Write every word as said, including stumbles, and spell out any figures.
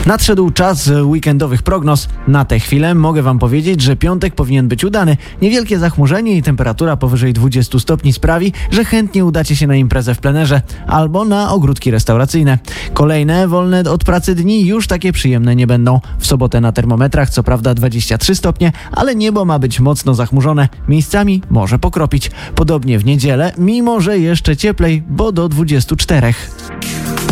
Nadszedł czas weekendowych prognoz. Na tę chwilę mogę Wam powiedzieć, że piątek powinien być udany. Niewielkie zachmurzenie i temperatura powyżej dwudziestu stopni sprawi, że chętnie udacie się na imprezę w plenerze albo na ogródki restauracyjne. Kolejne wolne od pracy dni już takie przyjemne nie będą. W sobotę na termometrach co prawda dwadzieścia trzy stopnie, ale niebo ma być mocno zachmurzone. Miejscami może pokropić. Podobnie w niedzielę, mimo że jeszcze cieplej, bo do dwudziestu czterech.